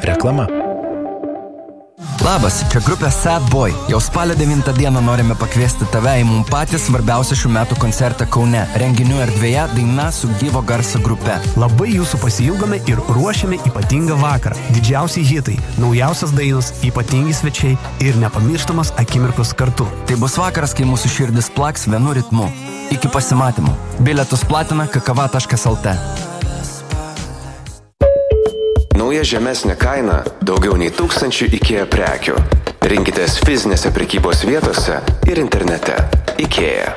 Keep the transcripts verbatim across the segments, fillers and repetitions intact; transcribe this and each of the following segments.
Reklama. Labas, čia grupė Sad Boy. Jau spalio devintą dieną norime pakviesti tave į mums patys svarbiausią šių metų koncertą Kaune. Renginių erdvėje daina su gyvo garso grupe. Labai jūsų pasiilgome ir ruošiame ypatingą vakarą. Didžiausi hitai, naujausias dainos, ypatingi svečiai ir nepamirštamas akimirkos kartu. Tai bus vakaras, kai mūsų širdis plaks vienu ritmu. Iki pasimatymų. Bilietus platina kakava taškas el te. Nauja žemesnė kaina daugiau nei tūkstančių IKEA prekių. Rinkitės fizinėse prekybos vietose ir internete. IKEA.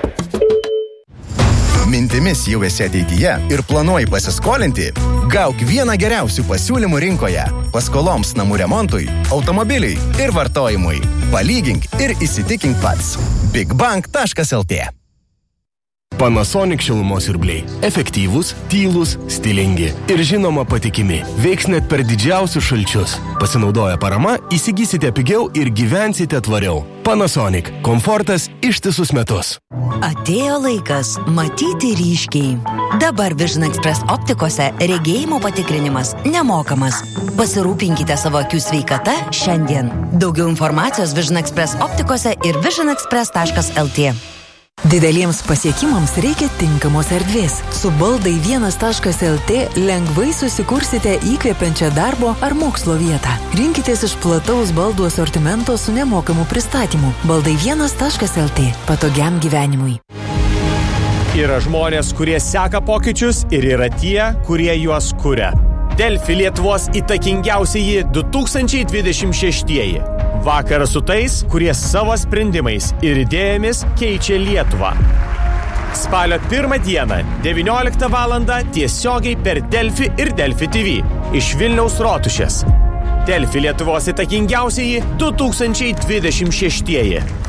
Mintimis jau esi ateityje ir planuoji pasiskolinti? Gauk vieną geriausių pasiūlymų rinkoje. Paskoloms namų remontui, automobiliui ir vartojimui. Palygink ir įsitikink pats. bigbank taškas el te. Panasonic šilumos siurbliai. Efektyvūs, tylūs, stilingi ir žinoma patikimi. Veiks net per didžiausius šalčius. Pasinaudoję parama, įsigysite pigiau ir gyvensite tvariau. Panasonic. Komfortas ištisus metus. Atėjo laikas matyti ryškiai. Dabar Vision Express optikose regėjimo patikrinimas nemokamas. Pasirūpinkite savo akių sveikata šiandien. Daugiau informacijos Vision Express optikose ir vision express taškas el te. Dideliems pasiekimams reikia tinkamos erdvės. Su baldai vienas taškas el te lengvai susikursite įkvepiančią darbo ar mokslo vietą. Rinkitės iš plataus baldų asortimento su nemokamu pristatymu. baldai vienas taškas el te. Patogiam gyvenimui. Yra žmonės, kurie seka pokyčius ir yra tie, kurie juos kuria. Delfi Lietuvos įtakingiausieji du tūkstančiai dvidešimt šeštieji. Vakaras su tais, kurie savo sprendimais ir idėjomis keičia Lietuvą. Spalio pirmą dieną, devynioliktą valandą tiesiogiai per Delfi ir Delfi te vė iš Vilniaus Rotušės. Delfi Lietuvos įtakingiausieji du tūkstančiai dvidešimt šeštieji.